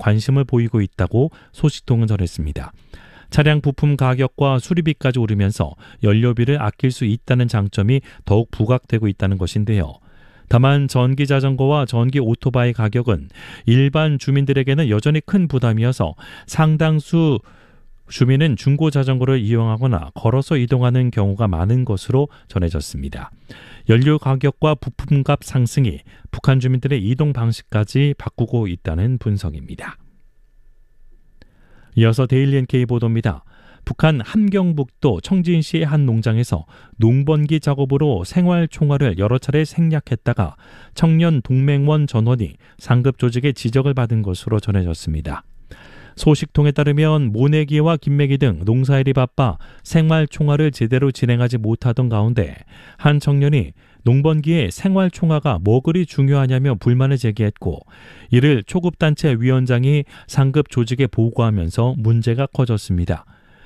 관심을 보이고 있다고 소식통은 전했습니다. 차량 부품 가격과 수리비까지 오르면서 연료비를 아낄 수 있다는 장점이 더욱 부각되고 있다는 것인데요. 다만 전기 자전거와 전기 오토바이 가격은 일반 주민들에게는 여전히 큰 부담이어서 상당수 주민은 중고 자전거를 이용하거나 걸어서 이동하는 경우가 많은 것으로 전해졌습니다. 연료 가격과 부품값 상승이 북한 주민들의 이동 방식까지 바꾸고 있다는 분석입니다. 이어서 데일리 NK 보도입니다. 북한 함경북도 청진시의 한 농장에서 농번기 작업으로 생활총알을 여러 차례 생략했다가 청년 동맹원 전원이 상급 조직의 지적을 받은 것으로 전해졌습니다. 소식통에 따르면 모내기와 김매기 등 농사일이 바빠 생활총알을 제대로 진행하지 못하던 가운데 한 청년이 농번기에 생활총알가 뭐 그리 중요하냐며 불만을 제기했고 이를 초급단체 위원장이 상급 조직에 보고하면서 문제가 커졌습니다.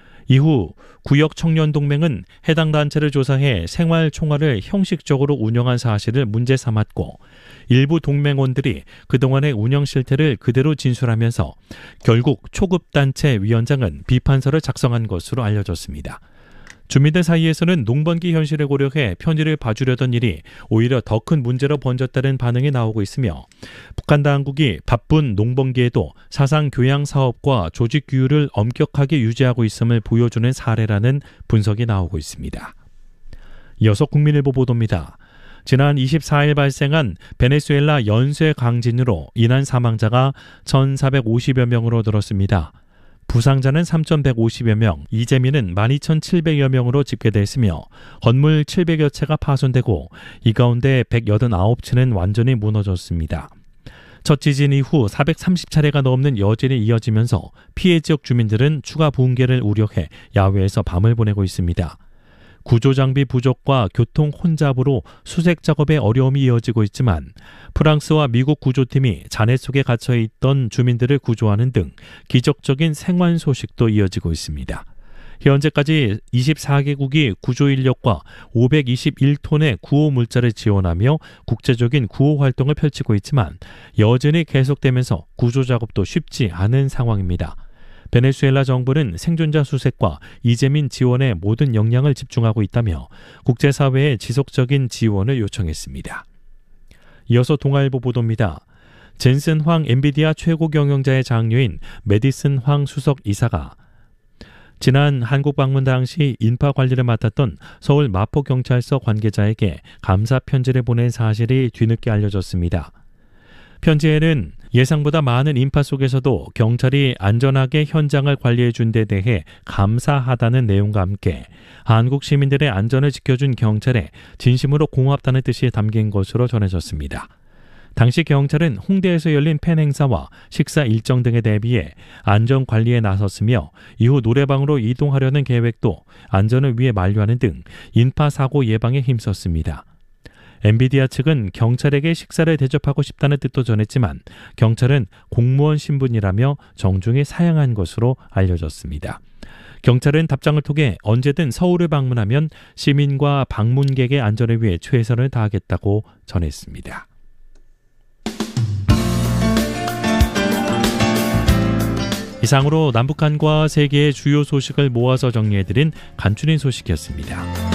이후 구역청년동맹은 해당 단체를 조사해 생활총알을 형식적으로 운영한 사실을 문제 삼았고 일부 동맹원들이 그동안의 운영 실태를 그대로 진술하면서 결국 초급단체 위원장은 비판서를 작성한 것으로 알려졌습니다. 주민들 사이에서는 농번기 현실을 고려해 편의를 봐주려던 일이 오히려 더 큰 문제로 번졌다는 반응이 나오고 있으며 북한 당국이 바쁜 농번기에도 사상 교양 사업과 조직 규율을 엄격하게 유지하고 있음을 보여주는 사례라는 분석이 나오고 있습니다. 이어서 국민일보 보도입니다. 지난 24일 발생한 베네수엘라 연쇄 강진으로 인한 사망자가 1,450여 명으로 늘었습니다. 부상자는 3,150여 명, 이재민은 12,700여 명으로 집계됐으며 건물 700여 채가 파손되고 이 가운데 189채는 완전히 무너졌습니다. 첫 지진 이후 430차례가 넘는 여진이 이어지면서 피해 지역 주민들은 추가 붕괴를 우려해 야외에서 밤을 보내고 있습니다. 구조장비 부족과 교통 혼잡으로 수색 작업에 어려움이 이어지고 있지만 프랑스와 미국 구조팀이 잔해 속에 갇혀있던 주민들을 구조하는 등 기적적인 생還소식도 이어지고 있습니다. 현재까지 24개국이 구조 인력과 521톤의 구호 물자를 지원하며 국제적인 구호 활동을 펼치고 있지만 여전히 계속되면서 구조 작업도 쉽지 않은 상황입니다. 베네수엘라 정부는 생존자 수색과 이재민 지원에 모든 역량을 집중하고 있다며 국제사회에 지속적인 지원을 요청했습니다. 이어서 동아일보 보도입니다. 젠슨 황 엔비디아 최고 경영자의 장녀인 메디슨 황 수석 이사가 지난 한국 방문 당시 인파 관리를 맡았던 서울 마포경찰서 관계자에게 감사 편지를 보낸 사실이 뒤늦게 알려졌습니다. 편지에는 예상보다 많은 인파 속에서도 경찰이 안전하게 현장을 관리해 준 데 대해 감사하다는 내용과 함께 한국 시민들의 안전을 지켜준 경찰에 진심으로 고맙다는 뜻이 담긴 것으로 전해졌습니다. 당시 경찰은 홍대에서 열린 팬 행사와 식사 일정 등에 대비해 안전 관리에 나섰으며 이후 노래방으로 이동하려는 계획도 안전을 위해 만류하는 등 인파 사고 예방에 힘썼습니다. 엔비디아 측은 경찰에게 식사를 대접하고 싶다는 뜻도 전했지만 경찰은 공무원 신분이라며 정중히 사양한 것으로 알려졌습니다. 경찰은 답장을 통해 언제든 서울을 방문하면 시민과 방문객의 안전을 위해 최선을 다하겠다고 전했습니다. 이상으로 남북한과 세계의 주요 소식을 모아서 정리해드린 간추린 소식이었습니다.